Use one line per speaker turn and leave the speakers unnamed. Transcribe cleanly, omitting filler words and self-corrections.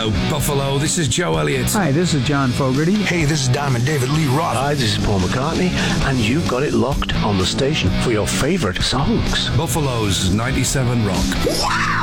Hello, Buffalo. This is Joe Elliott.
Hi, this is John Fogerty.
Hey, this is Diamond David Lee Roth.
Hi, this is Paul McCartney, and you've got it locked on the station for your favourite songs.
Buffalo's 97 Rock.
Wow!